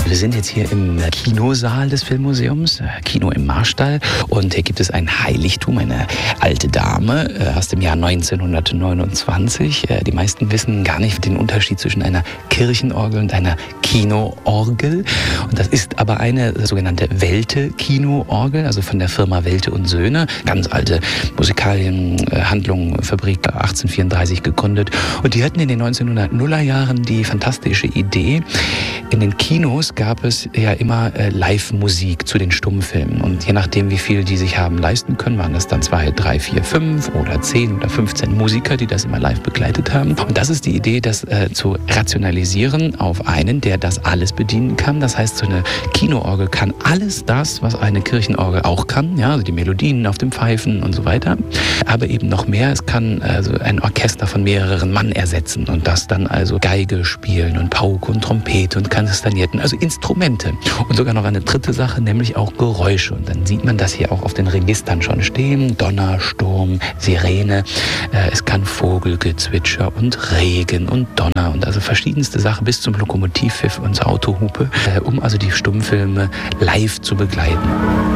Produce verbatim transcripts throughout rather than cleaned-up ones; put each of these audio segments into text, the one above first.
Wir sind jetzt hier im Kinosaal des Filmmuseums, Kino im Marstall. Und hier gibt es ein Heiligtum, eine alte Dame aus dem Jahr neunzehnhundertneunundzwanzig. Die meisten wissen gar nicht den Unterschied zwischen einer Kirchenorgel und einer Kinoorgel. Und das ist aber eine sogenannte Welte-Kinoorgel, also von der Firma Welte und Söhne. Ganz alte Musikalienhandlung, Fabrik achtzehnhundertvierunddreißig gegründet. Und die hatten in den neunzehnhundertnuller Jahren die fantastische Idee, in den Kinos gab es ja immer äh, Live-Musik zu den Stummfilmen. Und je nachdem, wie viel die sich haben leisten können, waren das dann zwei, drei, vier, fünf oder zehn oder fünfzehn Musiker, die das immer live begleitet haben. Und das ist die Idee, das äh, zu rationalisieren auf einen, der das alles bedienen kann. Das heißt, so eine Kinoorgel kann alles das, was eine Kirchenorgel auch kann. Ja, also die Melodien auf dem Pfeifen und so weiter. Aber eben noch mehr, es kann also ein Orchester von mehreren Mann ersetzen und das dann also Geige spielen und Pauke und Trompete und Kastagnetten, also Instrumente. Und sogar noch eine dritte Sache, nämlich auch Geräusche. Und dann sieht man das hier auch auf den Registern schon stehen. Donner, Sturm, Sirene. Äh, es kann Vogelgezwitscher und Regen und Donner und also verschiedenste Sachen bis zum Lokomotivpfiff und zur Autohupe, äh, um also die Stummfilme live zu begleiten.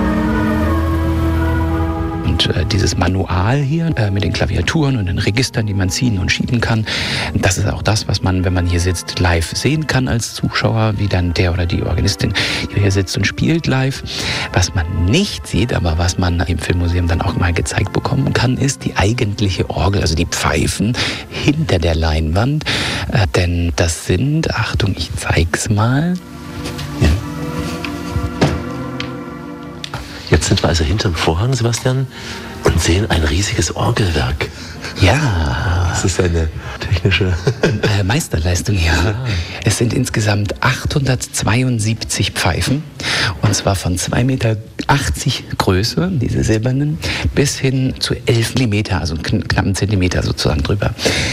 Und äh, dieses Manual hier äh, mit den Klaviaturen und den Registern, die man ziehen und schieben kann, das ist auch das, was man, wenn man hier sitzt, live sehen kann als Zuschauer, wie dann der oder die Organistin hier sitzt und spielt live. Was man nicht sieht, aber was man im Filmmuseum dann auch mal gezeigt bekommen kann, ist die eigentliche Orgel, also die Pfeifen hinter der Leinwand. Äh, denn das sind, Achtung, ich zeig's mal. Ja. Jetzt sind wir also hinterm Vorhang, Sebastian, und sehen ein riesiges Orgelwerk. Ja. Das ist eine technische äh, Meisterleistung, ja. ja. Es sind insgesamt achthundertzweiundsiebzig Pfeifen. Und zwar von zwei Meter achtzig Größe, diese silbernen, bis hin zu elf Millimeter, also kn- knapp einen Zentimeter sozusagen drüber.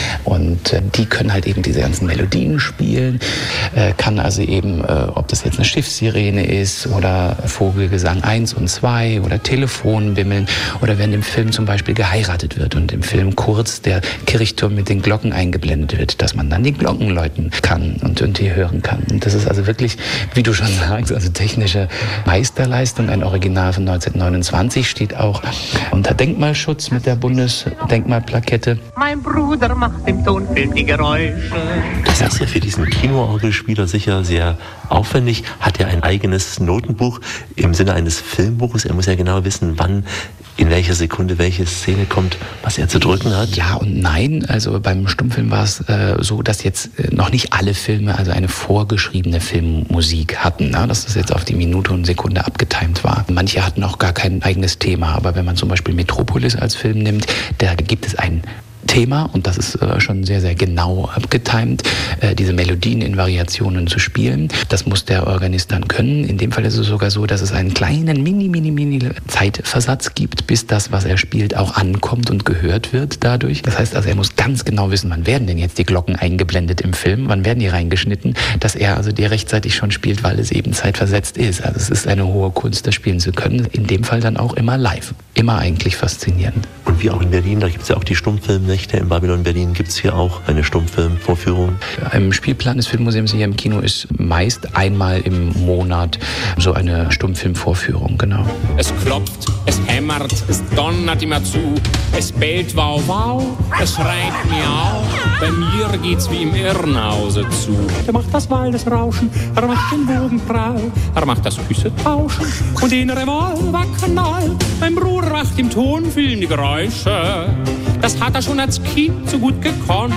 Und äh, die können halt eben diese ganzen Melodien spielen. Äh, kann also eben, äh, ob das jetzt eine Schiffssirene ist oder Vogelgesang eins und zwei oder Telefonbimmeln oder wenn im Film zum Beispiel geheiratet wird und im Film kurz der Kirchturm mit den Glocken eingeblendet wird, dass man dann die Glocken läuten kann und, und die hören kann. Und das ist also wirklich, wie du schon sagst, also technische Meisterleistung. Ein Original von neunzehnhundertneunundzwanzig steht auch unter Denkmalschutz mit der Bundesdenkmalplakette. Mein Bruder macht im Tonfilm die Geräusche. Das ist ja für diesen Kinoorgelspieler sicher sehr aufwendig. Hat er ein eigenes Notenbuch im Sinne eines Filmbuches? Er muss ja genau wissen, wann, in welcher Sekunde welche Szene kommt, was er zu drücken hat. Ja und nein. Also beim Stummfilm war es äh, so, dass jetzt äh, noch nicht alle Filme also eine vorgeschriebene Filmmusik hatten. Ne? Dass das jetzt auf die Minute und Sekunde abgetimt war. Manche hatten auch gar kein eigenes Thema. Aber wenn man zum Beispiel Metropolis als Film nimmt, da gibt es ein Thema und das ist äh, schon sehr, sehr genau abgetimt, äh, diese Melodien in Variationen zu spielen. Das muss der Organist dann können. In dem Fall ist es sogar so, dass es einen kleinen mini, mini, mini Zeitversatz gibt, bis das, was er spielt, auch ankommt und gehört wird dadurch. Das heißt also, er muss ganz genau wissen, wann werden denn jetzt die Glocken eingeblendet im Film, wann werden die reingeschnitten, dass er also die rechtzeitig schon spielt, weil es eben zeitversetzt ist. Also es ist eine hohe Kunst, das spielen zu können. In dem Fall dann auch immer live. Immer eigentlich faszinierend. Und wie auch in Berlin, da gibt es ja auch die Stummfilmnächte. In Babylon Berlin gibt es hier auch eine Stummfilmvorführung. Im Spielplan des Filmmuseums hier im Kino ist meist einmal im Monat so eine Stummfilmvorführung, genau. Es klopft, es hämmert, es donnert immer zu, es bellt wow wow, es schreit miau. Bei mir geht's wie im Irrenhause zu. Er macht das Waldesrauschen, er macht den Wogenprall, er macht das Küsse-Tauschen und den Revolverknall. Mein Bruder macht im Tonfilm die Geräusche, das hat er schon als Kind so gut gekonnt.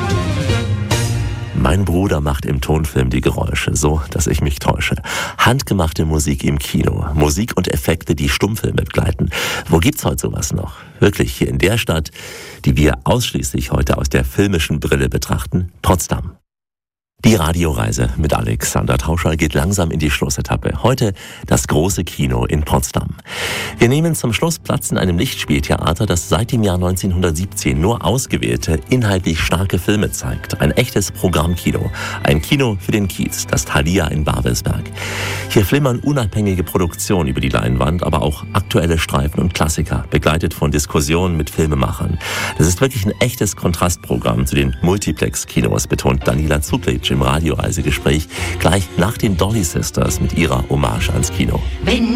Mein Bruder macht im Tonfilm die Geräusche, so dass ich mich täusche. Handgemachte Musik im Kino, Musik und Effekte, die Stummfilme begleiten. Wo gibt's heute sowas noch? Wirklich hier in der Stadt, die wir ausschließlich heute aus der filmischen Brille betrachten, Potsdam. Die Radioreise mit Alexander Tauscher geht langsam in die Schlussetappe. Heute das große Kino in Potsdam. Wir nehmen zum Schluss Platz in einem Lichtspieltheater, das seit dem Jahr neunzehnhundertsiebzehn nur ausgewählte, inhaltlich starke Filme zeigt. Ein echtes Programmkino. Ein Kino für den Kiez, das Thalia in Babelsberg. Hier flimmern unabhängige Produktionen über die Leinwand, aber auch aktuelle Streifen und Klassiker, begleitet von Diskussionen mit Filmemachern. Das ist wirklich ein echtes Kontrastprogramm zu den Multiplex-Kinos, betont Daniela Zuplic im Radioreisegespräch gleich nach den Dolly Sisters mit ihrer Hommage ans Kino. Wenn